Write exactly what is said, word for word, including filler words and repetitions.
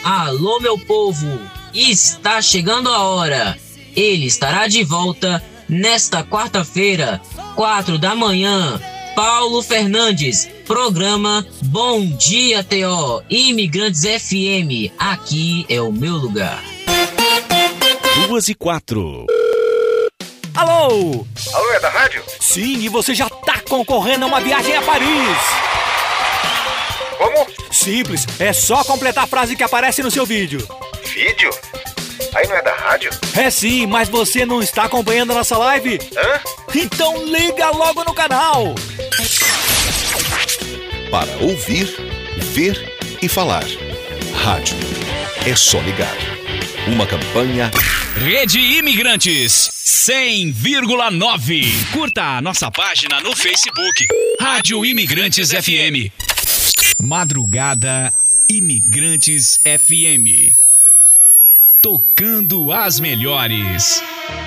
Alô, meu povo, está chegando a hora. Ele estará de volta nesta quarta-feira, quatro da manhã. Paulo Fernandes, programa Bom Dia T O, Imigrantes F M, aqui é o meu lugar. Duas e quatro. Alô? Alô, é da rádio? Sim, e você já tá concorrendo a uma viagem a Paris. Como? Simples, é só completar a frase que aparece no seu vídeo. Vídeo? Aí não é da rádio? É sim, mas você não está acompanhando a nossa live? Hã? Então liga logo no canal. Para ouvir, ver e falar. Rádio. É só ligar. Uma campanha... Rede Imigrantes cem vírgula nove. Curta a nossa página no Facebook. Rádio Imigrantes F M. Madrugada Imigrantes F M. Tocando as melhores.